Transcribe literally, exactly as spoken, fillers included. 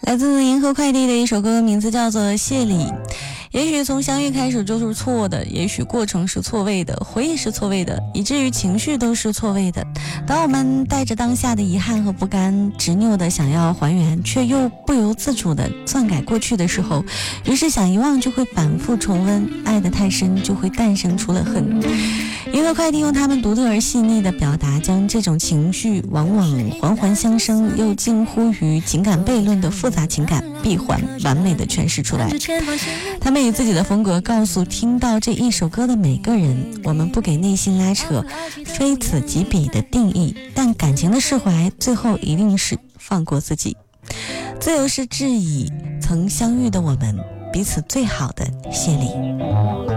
来自银河快递的一首歌，名字叫做《谢礼》。也许从相遇开始就是错的，也许过程是错位的，回忆是错位的，以至于情绪都是错位的。当我们带着当下的遗憾和不甘，执拗的想要还原，却又不由自主的篡改过去的时候，于是想遗忘就会反复重温，爱得太深就会诞生出了恨。银河快递用他们独特而细腻的表达，将这种情绪往往环环相生又近乎于情感悖论的复杂情感闭环完美的诠释出来。他们以自己的风格告诉听到这一首歌的每个人，我们不给内心拉扯非此即彼的定义，但感情的释怀最后一定是放过自己。自由是致以曾相遇的我们彼此最好的谢礼。